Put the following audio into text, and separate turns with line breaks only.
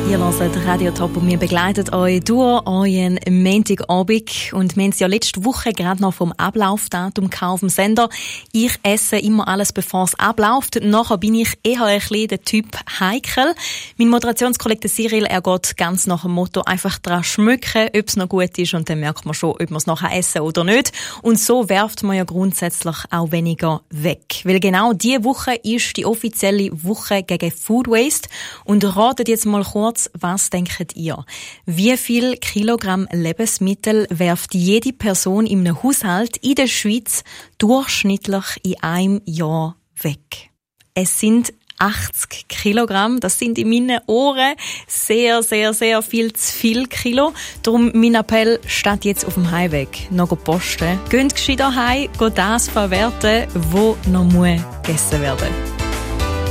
Ihr hört Radio Top und wir begleiten euch durch euren Montagabend. Und wir haben es ja letzte Woche gerade noch vom Ablaufdatum auf dem Sender. Ich esse immer alles, bevor es abläuft. Nachher bin ich eher ein bisschen der Typ heikel. Mein Moderationskollege Cyril, er geht ganz nach dem Motto einfach dran schmücken, ob es noch gut ist. Und dann merkt man schon, ob man es nachher essen oder nicht. Und so werft man ja grundsätzlich auch weniger weg. Weil genau diese Woche ist die offizielle Woche gegen Food Waste. Und ratet jetzt mal kurz, was denkt ihr? Wie viel Kilogramm Lebensmittel werft jede Person in einem Haushalt in der Schweiz durchschnittlich in einem Jahr weg? Es sind 80 Kilogramm. Das sind in meinen Ohren sehr, sehr, sehr viel zu viel Kilo. Darum mein Appell, statt jetzt auf dem Heimweg noch posten. Geht gescheiter heim, geht das verwerten, wo noch gegessen werden muss.